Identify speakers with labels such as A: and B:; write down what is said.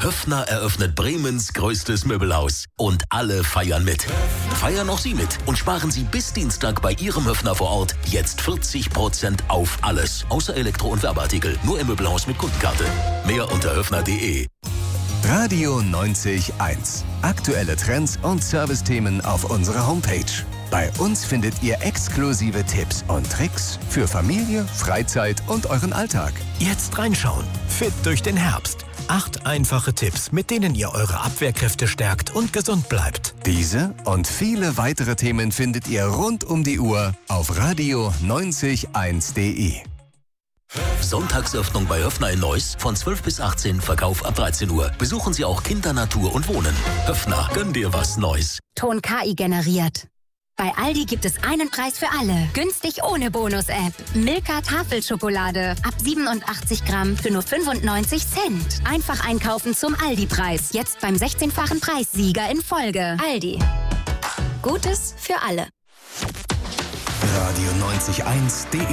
A: Höffner eröffnet Bremens größtes Möbelhaus. Und alle feiern mit. Feiern auch Sie mit und sparen Sie bis Dienstag bei Ihrem Höffner vor Ort jetzt 40% auf alles. Außer Elektro- und Werbeartikel. Nur im Möbelhaus mit Kundenkarte. Mehr unter höffner.de.
B: Radio 90.1. Aktuelle Trends und Servicethemen auf unserer Homepage. Bei uns findet ihr exklusive Tipps und Tricks für Familie, Freizeit und euren Alltag.
C: Jetzt reinschauen. Fit durch den Herbst. 8 einfache Tipps, mit denen ihr eure Abwehrkräfte stärkt und gesund bleibt.
B: Diese und viele weitere Themen findet ihr rund um die Uhr auf radio901.de.
A: Sonntagsöffnung bei Höffner in Neuss von 12 bis 18, Verkauf ab 13 Uhr. Besuchen Sie auch Kinder, Natur und Wohnen. Höffner, gönn dir was Neues.
D: Ton KI generiert. Bei Aldi gibt es einen Preis für alle. Günstig ohne Bonus-App. Milka Tafelschokolade. Ab 87 Gramm für nur 95 Cent. Einfach einkaufen zum Aldi-Preis. Jetzt beim 16-fachen Preissieger in Folge. Aldi. Gutes für alle.
B: Radio 90.1.de